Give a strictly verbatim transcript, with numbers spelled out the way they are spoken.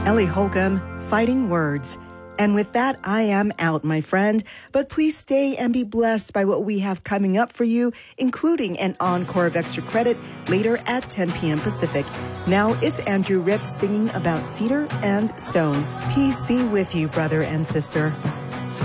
Ellie Holcomb, Fighting Words. And with that, I am out, my friend. But please stay and be blessed by what we have coming up for you, including an encore of Extra Credit later at ten p.m. Pacific. Now it's Andrew Rip singing about cedar and stone. Peace be with you, brother and sister.